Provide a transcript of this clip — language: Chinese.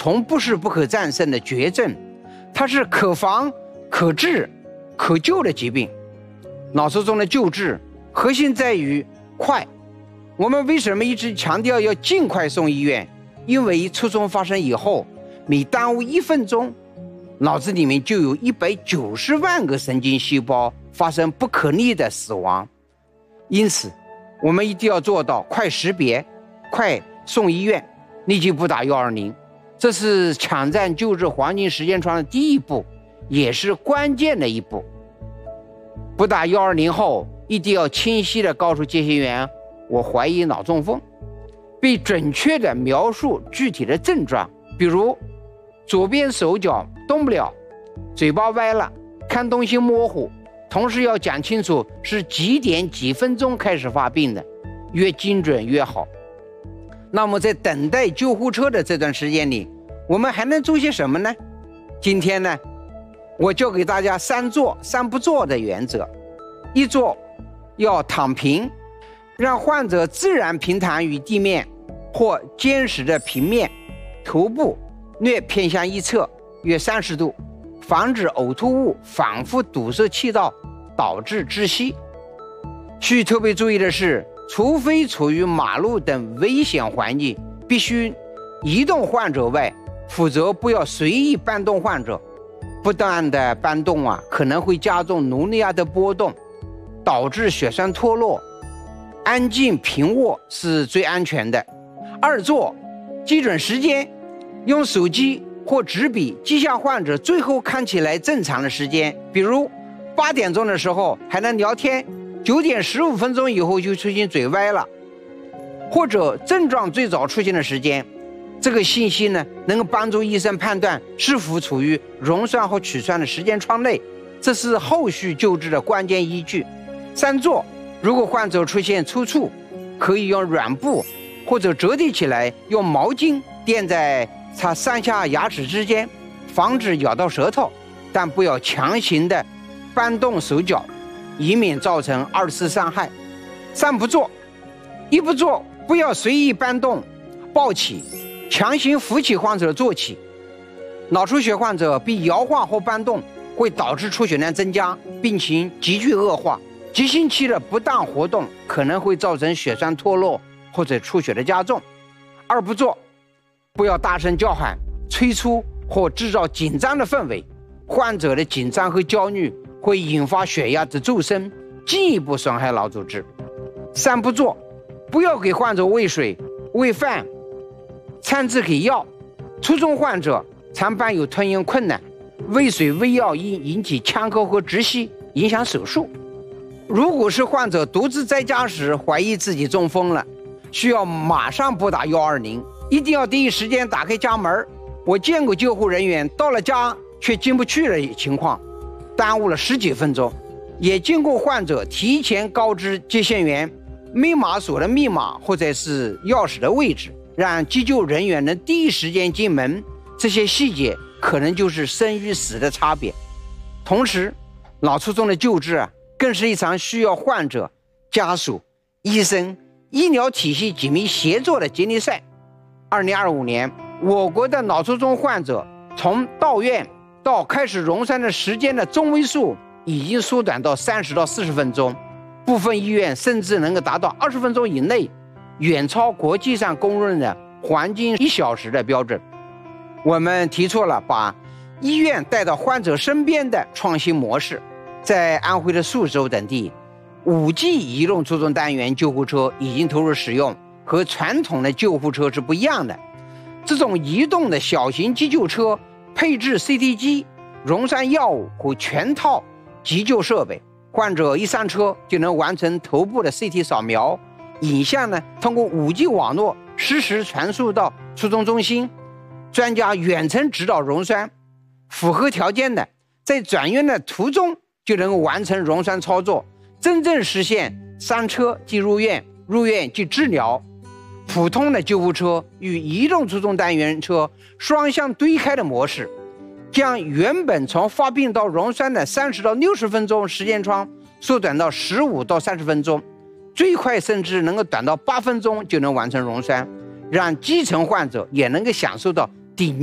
从不是不可战胜的绝症，它是可防、可治、可救的疾病。脑卒中的救治核心在于快。我们为什么一直强调要尽快送医院？因为卒中发生以后，每耽误1分钟，脑子里面就有190万个神经细胞发生不可逆的死亡。因此我们一定要做到快识别、快送医院，立即拨打120。这是抢占救治黄金时间窗的第一步，也是关键的一步。拨打120后，一定要清晰地告诉接线员，我怀疑脑中风，并准确地描述具体的症状，比如左边手脚动不了，嘴巴歪了，看东西模糊。同时要讲清楚是几点几分钟开始发病的，越精准越好。那么在等待救护车的这段时间里，我们还能做些什么呢？今天呢，我教给大家3坐3不坐的原则。1坐要躺平，让患者自然平躺于地面或坚实的平面，头部略偏向一侧约30度，防止呕吐物反复堵塞气道导致窒息。需特别注意的是，除非处于马路等危险环境必须移动患者外，否则不要随意搬动患者。不断的搬动可能会加重颅内压的波动，导致血栓脱落。安静平卧是最安全的。2坐基准时间，用手机或纸笔记下患者最后看起来正常的时间，比如8点钟的时候还能聊天，9点15分钟以后就出现嘴歪了，或者症状最早出现的时间。这个信息呢，能够帮助医生判断是否处于溶栓或取栓的时间窗内，这是后续救治的关键依据。3坐，如果患者出现抽搐，可以用软布或者折叠起来，用毛巾垫在他上下牙齿之间，防止咬到舌头，但不要强行的搬动手脚，以免造成2次伤害。3不坐：1不坐，不要随意搬动、抱起、强行扶起患者坐起。脑出血患者被摇晃或搬动，会导致出血量增加，病情急剧恶化。急性期的不当活动可能会造成血栓脱落或者出血的加重。2不坐，不要大声叫喊、催促或制造紧张的氛围，患者的紧张和焦虑会引发血压的骤升，进一步损害脑组织。3不坐，不要给患者喂水、喂饭、掺制给药。卒中患者常伴有吞咽困难，喂水喂药应引起呛口和窒息，影响手术。如果是患者独自在家时怀疑自己中风了，需要马上拨打120，一定要第一时间打开家门。我见过救护人员到了家却进不去的情况，耽误了10几分钟。也经过患者提前告知接线员密码锁的密码或者是钥匙的位置，让急救人员能第一时间进门。这些细节可能就是生与死的差别。同时，脑卒中的救治更是一场需要患者、家属、医生、医疗体系紧密协作的接力赛。2025年，我国的脑卒中患者从到院到开始溶栓的时间的中位数已经缩短到30到40分钟，部分医院甚至能够达到20分钟以内，远超国际上公认的黄金1小时的标准。我们提出了把医院带到患者身边的创新模式。在安徽的宿州等地，5G 移动卒中单元救护车已经投入使用，和传统的救护车是不一样的。这种移动的小型急救车配置 CT 机、溶栓药物和全套急救设备，患者一上车就能完成头部的 CT 扫描，影像呢通过 5G 网络实时传输到卒中中心，专家远程指导溶栓。符合条件的，在转院的途中就能够完成溶栓操作，真正实现上车即入院，入院即治疗。普通的救护车与移动卒中单元车双向对开的模式，将原本从发病到溶栓的30到60分钟时间窗缩短到15到30分钟，最快甚至能够短到8分钟就能完成溶栓，让基层患者也能够享受到顶